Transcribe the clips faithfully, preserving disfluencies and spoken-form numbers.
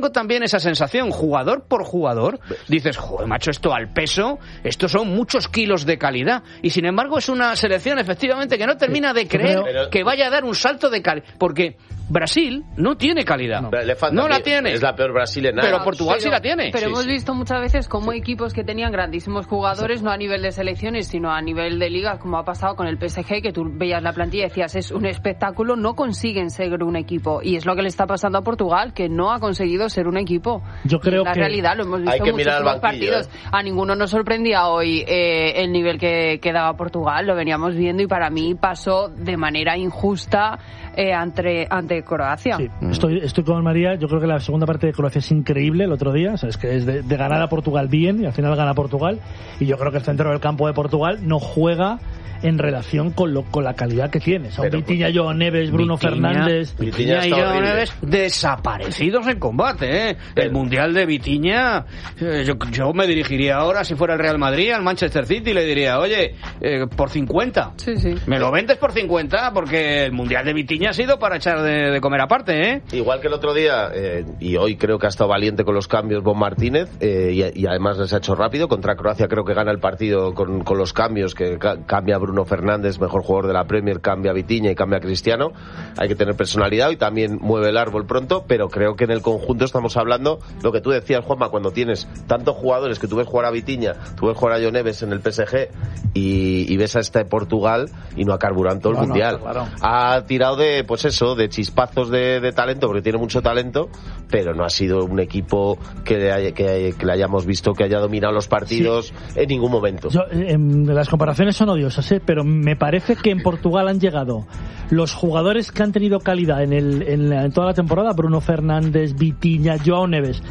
tengo también esa sensación, jugador por jugador, dices, joder, macho, esto al peso, estos son muchos kilos de calidad, y sin embargo es una selección efectivamente que no termina de creer pero, que vaya a dar un salto de calidad, porque Brasil no tiene calidad, no, no la tiene, es la peor Brasil en nada. pero Portugal pero, sí la tiene. Pero sí, hemos sí. visto muchas veces como equipos que tenían grandísimos jugadores, no a nivel de selecciones, sino a nivel de ligas, como ha pasado con el P S G, que tú veías la plantilla y decías, es un espectáculo, no consiguen ser un equipo, y es lo que le está pasando a Portugal, que no ha conseguido ser un equipo. Yo creo la que La realidad, lo hemos visto en muchísimos partidos. Eh. A ninguno nos sorprendía hoy eh, el nivel que, que daba Portugal, lo veníamos viendo, y para mí pasó de manera injusta eh, ante, ante Croacia. Sí, estoy, estoy con María. Yo creo que la segunda parte de Croacia es increíble el otro día. O sea, es que es de, de ganar a Portugal bien, y al final gana Portugal. Y yo creo que el centro del campo de Portugal no juega en relación con lo con la calidad que tiene. O sea, Vitinha, João Neves, Bruno Vitinha, Fernández... Vitinha y João Neves desaparecidos en combate, ¿eh? El Pero, Mundial de Vitinha, eh, yo, yo me dirigiría ahora, si fuera el Real Madrid, al Manchester City, y le diría, oye, eh, por cincuenta. Sí, sí. Me lo vendes por cincuenta, porque el Mundial de Vitinha ha sido para echar de, de comer aparte, ¿eh? Igual que el otro día, eh, y hoy creo que ha estado valiente con los cambios Bon Martínez, eh, y, y además les ha hecho rápido. Contra Croacia creo que gana el partido con, con los cambios, que ca- cambia Bruno Bruno Fernández, mejor jugador de la Premier, cambia a Vitinha y cambia a Cristiano. Hay que tener personalidad y también mueve el árbol pronto, pero creo que en el conjunto estamos hablando lo que tú decías, Juanma, cuando tienes tantos jugadores, que tú ves jugar a Vitinha, tú ves jugar a João Neves en el P S G y, y ves a este Portugal y no ha carburado todo el no, mundial. No, claro. Ha tirado de, pues eso, de chispazos de, de talento, porque tiene mucho talento, pero no ha sido un equipo que le, haya, que, que le hayamos visto que haya dominado los partidos sí. en ningún momento. Yo, eh, las comparaciones son odiosas, ¿eh? Pero me parece que en Portugal han llegado los jugadores que han tenido calidad en, el, en, la, en toda la temporada, Bruno Fernández, Vitinha, João Neves,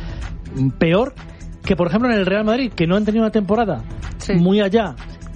peor que por ejemplo en el Real Madrid, que no han tenido una temporada sí. muy allá.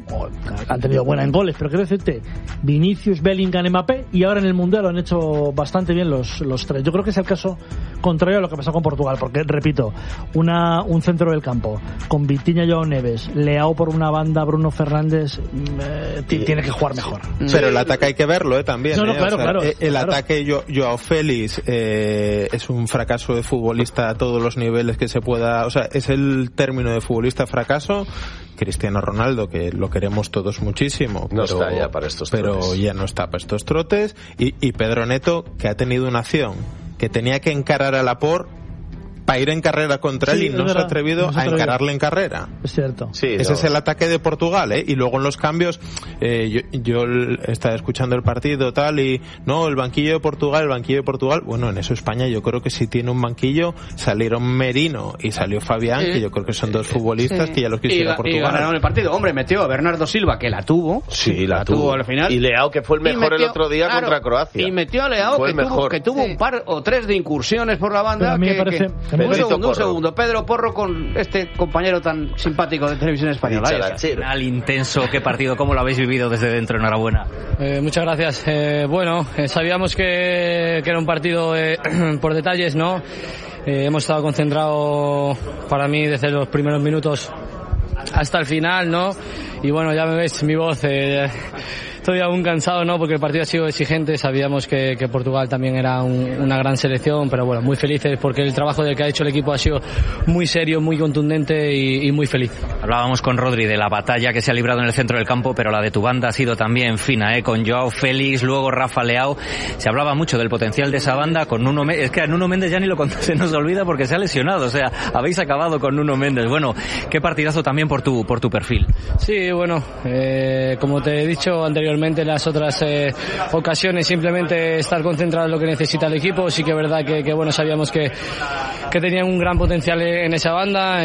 Han tenido buena en goles, pero quiero decirte, Vinicius, Bellingham, Mbappé, y ahora en el Mundial lo han hecho bastante bien los, los tres. Yo creo que es el caso contrario a lo que pasó con Portugal, porque, repito, una un centro del campo con Vitinha, João Neves, Leao por una banda, Bruno Fernández, eh, t- tiene que jugar mejor. Pero el ataque hay que verlo, ¿eh? También. No, no, ¿eh? claro, o sea, claro, el claro. ataque, yo, Joao Félix, eh, es un fracaso de futbolista a todos los niveles que se pueda, o sea, es el término de futbolista fracaso. Cristiano Ronaldo, que lo queremos todos muchísimo, no pero, está ya para estos pero trotes. ya no está para estos trotes, y, y Pedro Neto, que ha tenido una acción que tenía que encarar a Laporte para ir en carrera contra sí, él y no se ha atrevido no a encararle en carrera. Es cierto. Sí, Ese no. es el ataque de Portugal, ¿eh? Y luego en los cambios, eh, yo, yo estaba escuchando el partido tal y no, el banquillo de Portugal, el banquillo de Portugal. Bueno, en eso España yo creo que sí tiene un banquillo. Salieron Merino y salió Fabián, sí. que yo creo que son dos futbolistas sí. que ya los quisiera y, Portugal. Y ganaron el partido. Hombre, metió a Bernardo Silva, que la tuvo. Sí, la, la tuvo. tuvo al final. Y Leao, que fue el mejor metió, el otro día claro, contra Croacia. Y metió a Leao, que tuvo, que tuvo sí. un par o tres de incursiones por la banda. A mí que, me parece... Que, que un segundo, un segundo. Pedro Porro con este compañero tan simpático de Televisión Española. Al intenso, qué partido, ¿cómo lo habéis vivido desde dentro? Enhorabuena. Eh, muchas gracias. Eh, bueno, eh, sabíamos que, que era un partido eh, por detalles, ¿no? Eh, hemos estado concentrados para mí desde los primeros minutos hasta el final, ¿no? Y bueno, ya me ves mi voz. Eh, Estoy aún cansado, ¿no? Porque el partido ha sido exigente. Sabíamos que, que Portugal también era un, una gran selección, pero bueno, muy felices porque el trabajo del que ha hecho el equipo ha sido muy serio, muy contundente y, y muy feliz. Hablábamos con Rodri de la batalla que se ha librado en el centro del campo, pero la de tu banda ha sido también fina, ¿eh? Con Joao Félix, luego Rafa Leao. Se hablaba mucho del potencial de esa banda con Nuno Méndez. Es que a Nuno Méndez ya ni lo se nos olvida porque se ha lesionado. O sea, habéis acabado con Nuno Méndez. Bueno, qué partidazo también por tu, por tu perfil. Sí, bueno, eh, como te he dicho anteriormente, en las otras eh, ocasiones simplemente estar concentrado en lo que necesita el equipo. Sí que es verdad que, que bueno, sabíamos que, que tenían un gran potencial en esa banda,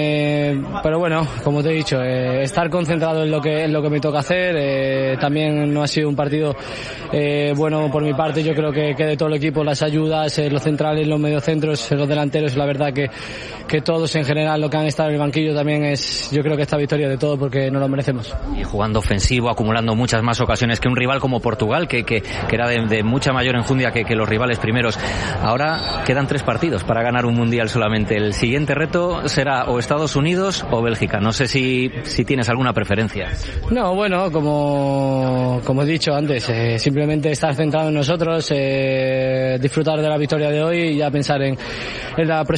eh, pero bueno, como te he dicho, eh, estar concentrado en lo que en lo que me toca hacer. Eh, también no ha sido un partido eh, bueno por mi parte. Yo creo que, que de todo el equipo, las ayudas, eh, los centrales, los mediocentros, los delanteros, la verdad que, que todos en general, lo que han estado en el banquillo también es, yo creo que esta victoria de todo porque no lo merecemos. Y jugando ofensivo, acumulando muchas más ocasiones que un rival como Portugal, que, que, que era de, de mucha mayor enjundia que, que los rivales primeros. Ahora quedan tres partidos para ganar un mundial solamente. El siguiente reto será o Estados Unidos o Bélgica. No sé si, si tienes alguna preferencia. No, bueno, como, como he dicho antes, eh, simplemente estar centrado en nosotros, eh, disfrutar de la victoria de hoy y ya pensar en, en la próxima.